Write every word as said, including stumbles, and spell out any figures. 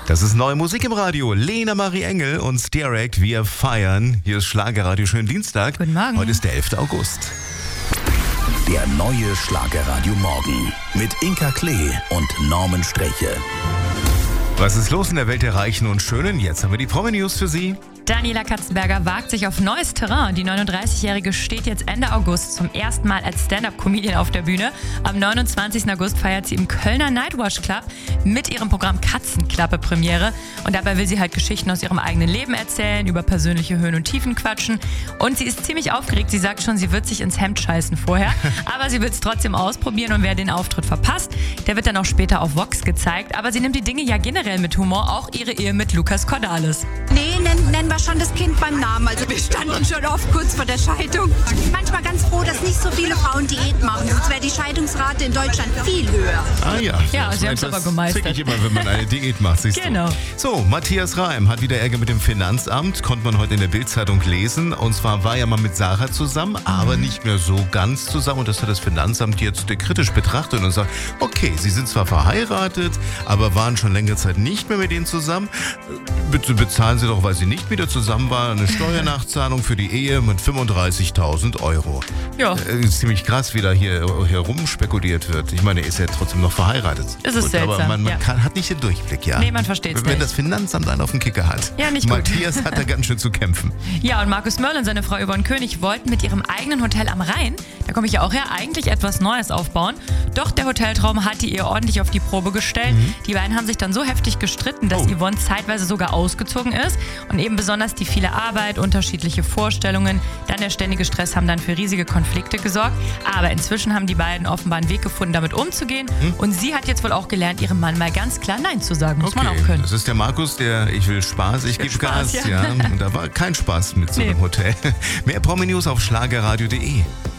Das ist neue Musik im Radio. Lena Marie Engel und Direct, wir feiern. Hier ist Schlagerradio, schönen Dienstag. Guten Morgen. Heute ist der elfter August. Der neue Schlagerradio Morgen mit Inka Klee und Norman Streche. Was ist los in der Welt der Reichen und Schönen? Jetzt haben wir die Promi-News für Sie. Daniela Katzenberger wagt sich auf neues Terrain. Die neununddreißigjährige steht jetzt Ende August zum ersten Mal als Stand-Up-Comedian auf der Bühne. Am neunundzwanzigsten August feiert sie im Kölner Nightwash Club mit ihrem Programm Katzenklappe Premiere. Und dabei will sie halt Geschichten aus ihrem eigenen Leben erzählen, über persönliche Höhen und Tiefen quatschen. Und sie ist ziemlich aufgeregt. Sie sagt schon, sie wird sich ins Hemd scheißen vorher. Aber sie will es trotzdem ausprobieren und wer den Auftritt verpasst, der wird dann auch später auf Vox gezeigt. Aber sie nimmt die Dinge ja generell mit Humor, auch ihre Ehe mit Lukas Cordalis. Nee, nennen, nennen wir schon das Kind beim Namen. Also wir standen schon oft kurz vor der Scheidung. Ich bin manchmal ganz froh, dass nicht so viele Frauen Diät machen. Sonst wäre die Scheidungsrate in Deutschland viel höher. Ah ja. Ja, sie haben es aber gemeistert. Das ich immer, wenn man eine Diät macht, siehst Genau. du. So, Matthias Reim hat wieder Ärger mit dem Finanzamt. Konnte man heute in der Bild-Zeitung lesen. Und zwar war er mal mit Sarah zusammen, aber nicht mehr so ganz zusammen. Und das hat das Finanzamt jetzt kritisch betrachtet und sagt, okay, sie sind zwar verheiratet, aber waren schon längere Zeit nicht mehr mit ihnen zusammen. Bitte bezahlen sie doch, weil sie nicht wieder zusammen waren, eine Steuernachzahlung für die Ehe mit fünfunddreißigtausend Euro. Ja. Äh, ziemlich krass, wie da hier herum spekuliert wird. Ich meine, er ist ja trotzdem noch verheiratet. Es ist Gut, seltsam, aber man, man ja. kann, hat nicht den Durchblick, ja. Nee, man versteht's Wenn nicht. das Finanzamt einen auf den Kicker hat. Ja, nicht gut. Matthias hat da ganz schön zu kämpfen. Ja, und Markus Mörl und seine Frau Yvonne König wollten mit ihrem eigenen Hotel am Rhein, da komme ich ja auch her, eigentlich etwas Neues aufbauen. Doch der Hoteltraum hat die Ehe ordentlich auf die Probe gestellt. Mhm. Die beiden haben sich dann so heftig gestritten, dass Oh. Yvonne zeitweise sogar ausgezogen ist. Und eben besonders die viele Arbeit, unterschiedliche Vorstellungen, dann der ständige Stress haben dann für riesige Konflikte gesorgt. Aber inzwischen haben die beiden offenbar einen Weg gefunden, damit umzugehen. Mhm. Und sie hat jetzt wohl auch gelernt, ihrem Mann mal ganz klar Nein zu sagen. Muss Okay, man auch können. das ist der Markus, der ich will Spaß, ich, Ich will gebe Gas. Spaß, Ja. ja. Und da war kein Spaß mit so Nee. einem Hotel. Mehr Promi-News auf schlagerradio punkt de.